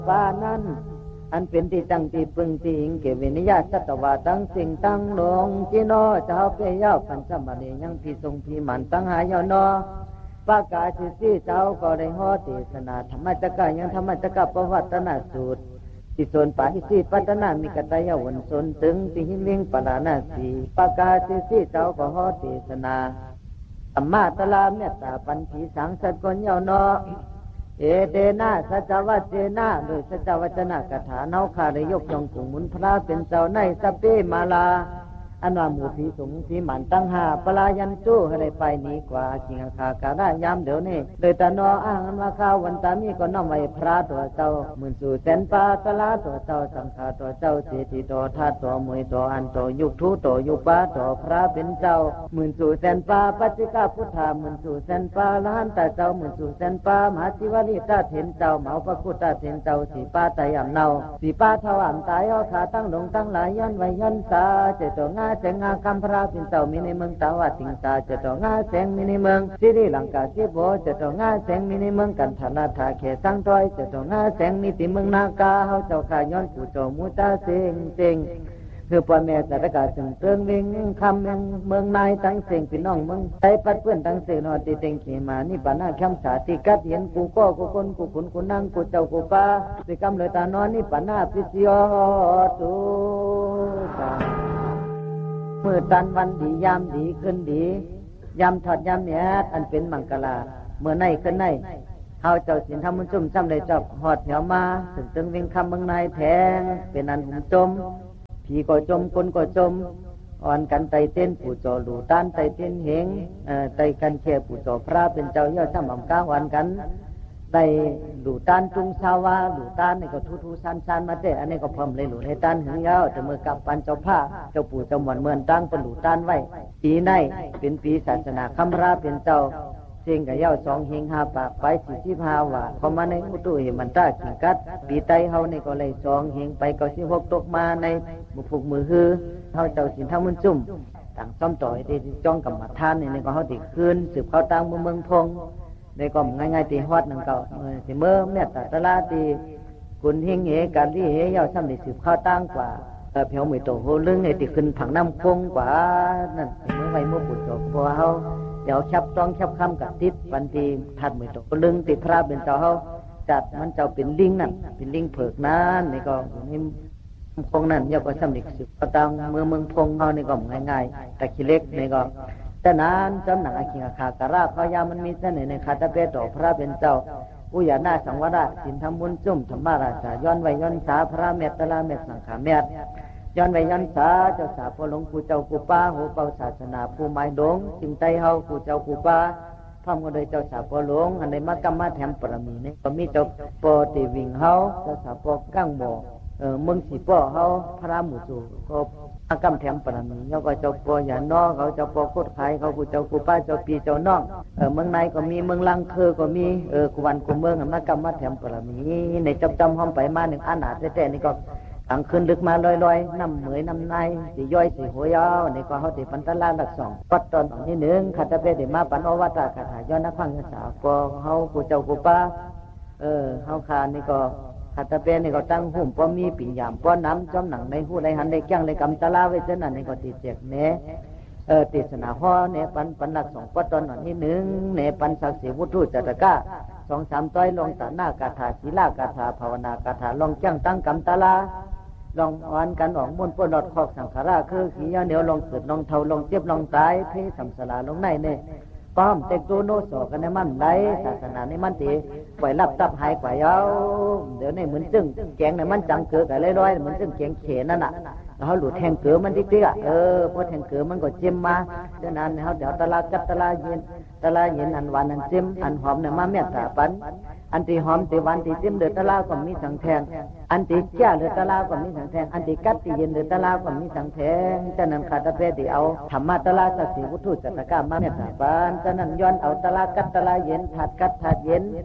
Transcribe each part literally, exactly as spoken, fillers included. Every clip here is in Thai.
ฟ้านั้นอันเป็นที่ตั้งที่พึ่งที่หิงเกวินิยาสัตวาตั้งสิ่งตั้งลงจีโนเจ้าเปียาปัญจมณียังพิทรงพิมันตั้งหายนอปากาสิสีเจ้าก็ได้ฮอเทศนาธรรมจักรยังธรรมจักรประวัตนาสูตรที่ส่วนปาหิสีปัตนามีกตายวันสนถึงที่หิลิงปราณาสีปากาสิสีเจ้าก็ฮอเทศนาธรรมะตลาเมตตาปัญผีสังสัตคนเยาวนอเอเดนะสัจวัจเจนะโดยสัจวัจนะกถาเนาคาได้ยกย่องกุมุนพระเป็นเจ้าในสัพเพมาลาอันว่าหมู่ผีสงผีมันตั้งหาปลายันจู้ให้ได้ไปนี้กว่าจิงคาการะยามเดี๋ยวนี้โดยตานออ้างว่าข้าววันตามีก็น้อมไว้พระตัวเจ้าหมื่นสู่แสนปาตลาตัวเจ้าสังฆาตัวเจ้าเศรษฐีตัวทาสตัวมวยตัวอันตัวยุคทุตัวยุคป้าตัวพระเป็นเจ้าหมื่นสู่แสนปาปัจจิกาพุทธาหมื่นสู่แสนปาล้านแต่เจ้าหมื่นสู่แสนปามหาจิวาลิตาเถนเจ้าเหมาพระพุทธเถนเจ้าสีป้าตายำเนาสีป้าทวามตายเอาขาตั้งลงตั้งหลายย้อนไว้ย้อนสาเจตัวง่าเจงาคำพระเป็นเจ้ามีในเมืองตาวาติงตาจะต้องงาแสงมีในเมืองสิริลังกาสิโบจะต้องงาแสงมีในเมืองกันธนาถาเขสังต้อยจะต้องงาแสงมีที่เมืองนากาเฮาเจ้าข้าย้อนผู้เจ้ามูตาเสงเสงคือพ่อแม่สารกาจึงเติงวิ่งคำเมืองเมืองนายตั้งเสงพี่น้องเมืองไตปัดเพื่อนตั้งเสงนอติเต็งขีมานี่ปานาคำสาติกัดเห็นกูก็กูคนกูขุนกูนั่งกูเจ้ากูป้าสิกำเลยตานอนนี่ปานาพิเศษตุตาเมื่อตันวันดียามดีขึ้นดียามถอดยามเนี่ยอันเป็นมังกลาเมื่อในขึ้นในเฮาเจ้าสินทำมุนจุ่มซ้ำได้จอบหอดแถวมาถึงตึงวิ่งคำเมืองนายแทงเป็นอันหุ่มจมผีก็จมคนก็จมอ่อนกันไตเต้นผู้จอหลูต้านไตเต้นเหงเอ่อไตกันแค่ผู้จอพระเป็นเจ้าเย่อซ้ำหม่ำก้าวันกันได้หลูต้านจุงชาวาหลูต้านนี่ก็ทูทูซันซันมาเด้อันนี้ก็พร้อมเลยหลูให้ต้านหึงยาวแต่เมื่อกับปันเจ้าผ้าเจ้าปู่เจ้าหมอนเมือนตั้งเป็นหลูต้านไว้ปีในเป็นปีศาสนาคัมราเป็นเจ้าเสียงกับยาวสองเฮงห้าปากไปสี่สิบห้าว่าพอมาในอุตุเหมันตาขิงกัดปีไตเฮานี่ก็เลยสองเฮงไปก็สิหกตกมาในบุผูกมือฮือเฮาเจ้าสินทำมุนจุ่มต่างซ้อมต่อยที่จ้องกับมาทานนี่ก็เฮาติคืนสืบเข้าตั้งเมืองเมืองพงในก็ง่ายๆตีฮอดนั่นก็สิเมื่อเมื่อตลาดตีกุนเฮงเหกันที่เฮยาวซ้ำได้สืบเข้าตั้งกว่าเพียวมือโตโหลึงไอ้ที่ขึ้นผังน้ำคงกว่านั่นเมื่อไว้เมื่อปุจจกพอเฮาเดี๋ยวชับต้องชับคำกับติดวันที่ทัดมือโตลึงติดพระเป็นเจ้าเฮาจัดมันเจ้าเป็นลิงนั่นเป็นลิงเผือกนั้นนี่ก็นี่พงนั่นยาวก็ซ้ำได้สืบเข้าตั้งเมื่อเมืองพงเฮานี่ก็ง่ายๆแต่ขี้เล็กนี่ก็แต่นั้นจำหนังอาคิงอาคาการะพยามันมีเสน่ห์ในคาตาเปโตพระเป็นเจ้าอุยานาสังวราสินธรรมบุญจุ่มธรรมาราชาย้อนไว้ย้อนสาพระเมตตาเมตสังขาเมตย้อนไว้ย้อนสาเจ้าสาพหลวงปู่เจ้าปู่ป้าหูเป่าศาสนาผู้ไม้ดงจึงไตเฮาปู่เจ้าปู่ป้าพร้อมกันโดยเจ้าสาพหลวงอันใดมากรรมมาแถมปรมีนี่ก็มีเจ้าปอติวิงเฮาเจ้าสาพกั้งบ่อเออมึงสิป้อเฮาพระหมู่สู่ก็อากรรมแถมปรมีเขาก็เจ้าปออย่าน้องเขาเจ้าปอโคตรขายเขากูเจ้ากูป้าเจ้าปีเจ้าน้องเออเมืองในก็มีเมืองลังเคอก็มีเออกูวันกูเมืองอากรรมมาแถมปรมีในจำจำห้องไปมาหนึ่งอาณาแท้ๆนี่ก็กลางคืนลึกมาลอยๆน้ำเหมยน้ำในสีย่อยสีหัวยาวนี่ก็เขาติปันตะลาหลักสองปัดตอนที่หนึ่งขัดตะเปเดมาปันอวัตตะคาถาย้อนนักพังยศาปอเขากูเจ้ากูป้าเออเขาคานี่ก็ขัดตะเปนี่ก็ตั้งหุ่มป้อมีปียามป้อน้ำจอมหนังในหูในหันในแก้งในกำตะลาไว้เช่นนั้นนี่ก็ติดเจ็กเน่เออติดสนาห่อเน่ปันปันหลักสองปัดตอนที่หนึ่งเน่ปันศักดิ์ศรีวุฒิจัตกะสองสามต้อยลงตาหน้ากาถาศีลากาถาภาวนากาถาลองแก้งตั้งกำตะลาลองอ่อนกันออกมุ่นป้นหลอดคอกสังขาราคือขี้เหนียวลองสืดลองเทาลองเจ็บลองตายเทสัมสลาลงในเนี่ยป้อมเต็กตัวโนสอกันในมันไหลศาสนาในมันตีปล่อยรับตับหายกว่ายาวเดี๋ยวในเหมือนจึงแกงในมันจังเกือกันเลยร้อยเหมือนจึงแกงเขนั่นน่ะแล้วเขาหลุดแทงเกือมันติ๊กๆอ่ะเออพอแทงเกือมันก็จิ้มมาเดี๋ยวนั้นเขาเดี๋ยวตะลากัดตะลาเย็นตะลาเย็นอันหวานอันจิ้มอันหอมเนี่ยมาเมียตาปันอันที่หอมที่หวานที่จิ้มเดือดตะลาก็มีสังแทงอันที่เจ้าเดือดตะลาก็มีสังแทงอันที่กัดที่เย็นเดือดตะลาก็มีสังแทงฉะนั้นขาดตะเปที่เอาธรรมะตะลาศักดิ์ศรีวุฒิจัตกะมาเมียตาปันฉะนั้นย้อนเอาตะลากัดตะลาเย็นถัดกัดถัดเย็นถ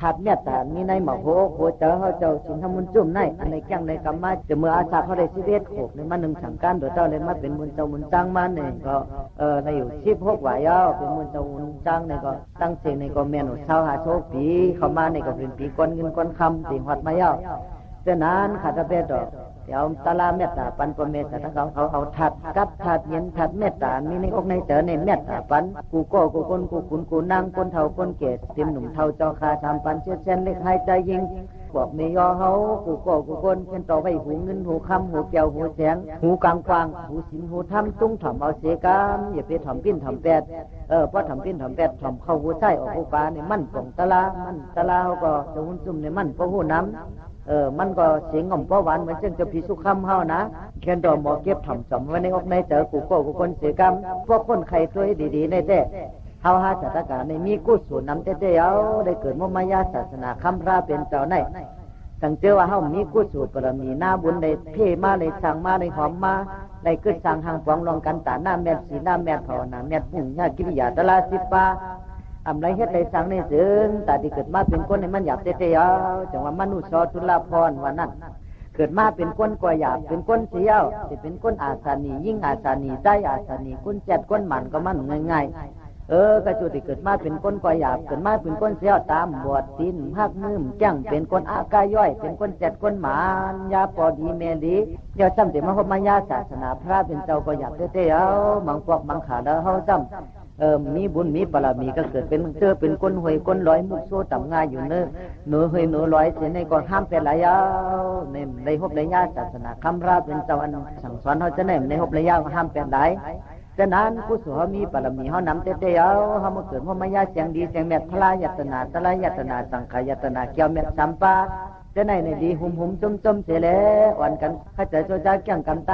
ถัดเมตตามีในหมอกโหโหเจ้าเขาเจ้าสินทำมุนจุ่มในอันในแก้งในกรรมะจะเมื่ออาสาเขาได้ชีวิตโขกในมันหนึ่งสังการโดยเจ้าเลยมาเป็นมุนเจ้ามุนจังมาเนี่ยก็เออในอยู่ชีพหกวายาวเป็นมุนเจ้ามุนจังในก็ตั้งเสียงในก็เมนูเช้าหาโชคปีเข้ามาในก็เป็นปีก้นเงินก้นคำสิหัดมายาวเจ้านั้นขาดเบ็ดดอกเดี๋ยวตาลาเมตตาปันปเมตตาทั้งเขาเขาเอาถัดกัดถัดเย็นถัดเมตตามีในอกในเจอในเมตตาปันกูโก้กูคนกูขุนกูนางคนเท่าคนเกศเต็มหนุ่มเท่าเจ้าคาทำปันเชื่อเช่นเล็กให้ใจยิงบอกมียอเฮากูโก้กูคนเป็นต่อไปหูเงินหูคำหูแก้วหูแสงหูกลางกวางหูสินหูทำตุ้งถ่อมเอาเสกามอย่าไปถ่อมปิ้นถ่อมแปดเออเพราะถ่อมปิ้นถ่อมแปดถ่อมเข้าหูใส่ออกหูปลาเนี่ยมันป่องตะลามันตะลาเขาก็จะหุ่นซุ่มในมันเพราะหูน้ำเออมันก็เสียงง่อมเพราะหวานเหมือนเช่นจะพิสุขคำเฮานะเขียนดอกหมอเก็บถ่อมจอมไว้ในอกในเจอกูโก้กูคนเสกามพวกคนไข่ตัวดีๆในแต่เฮาหาจัตการในมีกุศลนำเต้ๆเอาได้เกิดมุมายาศาสนาคำพระเป็นเจ้าในสังเจอว่าเฮามีกุศลบารมีหน้าบุญได้เทมาได้สั่งมาได้หอมมาได้เกิดสั่งหางฟองรองกันตาหน้าแม่สีหน้าแม่ภาวนาแม่ปุ่งญากิริยาตะลาสิปาอำไรเฮ็ดได้สั่งในซึ่งตาที่เกิดมาเป็นคนในมันหยาบเต้ๆเอาจังว่ามนุษย์สอทุลาพรว่านั่นเกิดมาเป็นคนกว่าหยาบเป็นคนเสียวสิเป็นคนอาสานียิ่งอาสานีใจอาสานีคนแจดคนหมันก็มันง่ายๆเออกระจุติเกิดมาเป็นคนกว่าหยาบเกิดมาเป็นคนเสียวตามบวชศีลหักมือแจ้งเป็นคนอากาย่อยเป็นคนแจดคนหมานยาปอดีเมดีเดี๋ยวจำแต่มาพบมายาศาสนาพระเป็นเจ้าก็หยาบเต้ๆเอามังพวกมังขาเด้อเฮาจำเออมีบุญมีบารมีก็เกิดเป็นเจอเป็นคนหวยคนร้อยมุกโซ่ต่ำง่ายอยู่เนอหนูหวยหนูร้อยเสียในก่อนห้ามเป็นหลายยาวในในหบในญาศาสนาคำราเป็นเจ้าอันสั่งสอนเขาจะในในหบในยาวห้ามเป็นหลายฉะนั้นผู้สูงมีบารมีเขานำเต้ๆเอาเขามาเกิดพมายาเสียงดีเสียงแม่พลายตนาตลายตนาสังขายตนาเกี่ยวแม่สัมปาจะในในดีหุ่มหุ่มจมจมเสียแล้วอ่อนกันข้าจะโจจ้าเกี่ยงกัน